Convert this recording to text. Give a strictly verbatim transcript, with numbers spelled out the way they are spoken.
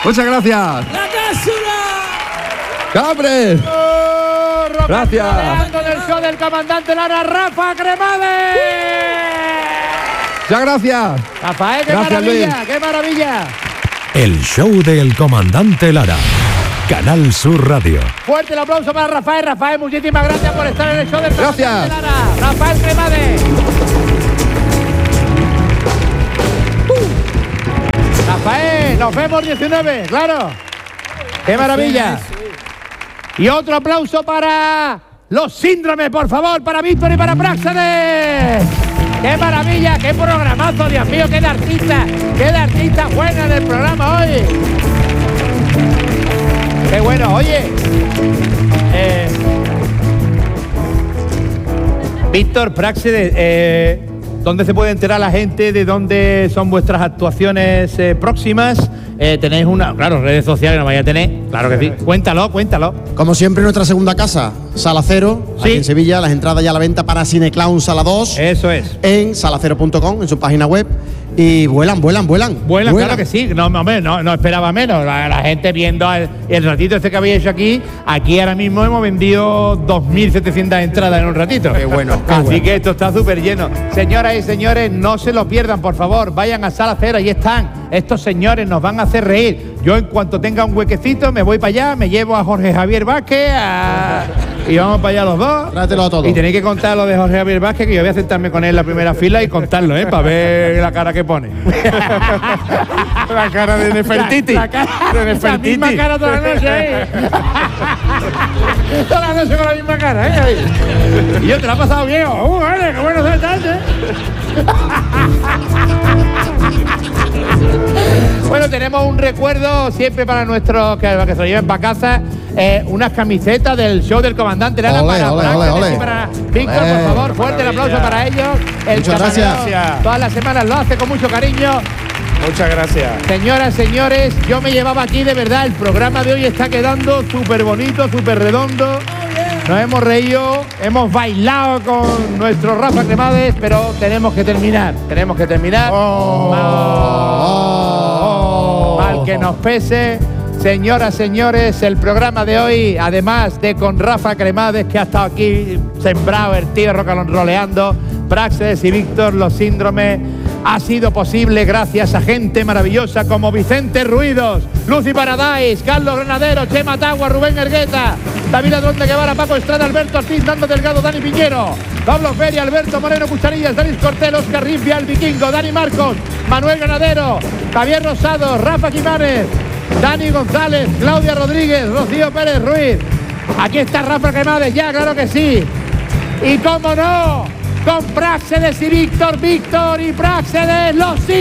Muchas gracias. ¡La cápsula! ¡Cabres! Oh, Gracias. del show del comandante Lara, Rafa Cremades. Muchas gracias. Rafael, qué Gracias, maravilla, Luis. qué maravilla. El show del comandante Lara. Canal Sur Radio. Fuerte el aplauso para Rafael. Rafael, muchísimas gracias por estar en el show del Gracias. comandante Lara. Rafael Cremades. Rafael, nos vemos diecinueve, claro. Qué maravilla. Y otro aplauso para los síndromes, por favor, para Víctor y para Práxedes. ¡Qué maravilla! ¡Qué programazo, Dios mío! ¡Qué de artista! ¡Qué de artista buena en el programa hoy! ¡Qué bueno! Oye, eh, Víctor, Práxedes, eh, ¿dónde se puede enterar la gente de dónde son vuestras actuaciones eh, próximas? Eh, tenéis una, claro, redes sociales no vaya a tener, claro que sí. Cuéntalo, cuéntalo. Como siempre, nuestra segunda casa, Sala Cero, Sí. aquí en Sevilla. Las entradas ya a la venta para Cineclown Sala dos. Eso es. En salacero punto com, en su página web. Y vuelan, vuelan, vuelan. Vuelan, claro que sí. No, hombre, no, no esperaba menos. La, la gente viendo el, el ratito este que habéis hecho aquí. Aquí ahora mismo hemos vendido dos mil setecientas entradas en un ratito. Qué bueno, qué Así bueno. que esto está súper lleno. Señoras y señores, no se lo pierdan, por favor. Vayan a Sala Cero, ahí están. Estos señores nos van a hacer reír. Yo, en cuanto tenga un huequecito, me voy para allá, me llevo a Jorge Javier Vázquez a... y vamos para allá los dos. Tráetelo a todos. Y tenéis que contar lo de Jorge Javier Vázquez, que yo voy a sentarme con él en la primera fila y contarlo, ¿eh? Para ver la cara que pone. La cara de Nefertiti. La, la cara, de la Nefertiti. misma cara toda la noche, ¿eh? Toda la noche con la misma cara, ¿eh? Y yo, ¿te la has pasado bien? ¡Uh, vale! ¡Qué bueno estás, eh! Bueno, tenemos un recuerdo siempre para nuestros que, que se lo lleven para casa, eh, unas camisetas del show del comandante Lara. Ole, para ole, Práxedes ole, ole. y para Víctor, por Ole. favor, fuerte el aplauso para ellos. El Muchas camaleón gracias. Todas las semanas lo hace con mucho cariño. Muchas gracias. Señoras, señores, yo me llevaba aquí de verdad. El programa de hoy está quedando súper bonito, súper redondo. Nos hemos reído, hemos bailado con nuestro Rafa Cremades, pero tenemos que terminar. Tenemos que terminar. Oh. Mal que nos pese. Señoras, señores, el programa de hoy, además de con Rafa Cremades, que ha estado aquí sembrado el tío roleando, Práxedes y Víctor, los síndromes, ha sido posible gracias a gente maravillosa como Vicente Ruidos, Lucy Paradise, Carlos Granadero, Chema Tagua, Rubén Ergueta, David Ladrón de Guevara, Paco Estrada, Alberto Ortiz, Nando Delgado, Dani Piñero, Pablo Feria, Alberto Moreno Cucharillas, David Cortel, Oscar Rifia, El Vikingo, Dani Marcos, Manuel Ganadero, Javier Rosado, Rafa Quimanes, Dani González, Claudia Rodríguez, Rocío Pérez Ruiz. Aquí está Rafa Cremades, ya, claro que sí. Y cómo no, con Práxedes y Víctor, Víctor y Práxedes, los sí.